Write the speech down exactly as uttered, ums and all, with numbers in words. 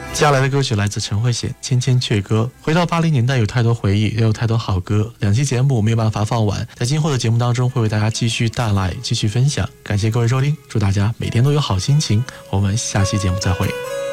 接下来的歌曲来自陈慧娴《千千阙歌》。回到八零年代，有太多回忆，也有太多好歌。两期节目没有办法放完，在今后的节目当中会为大家继续带来，继续分享。感谢各位收听，祝大家每天都有好心情。我们下期节目再会。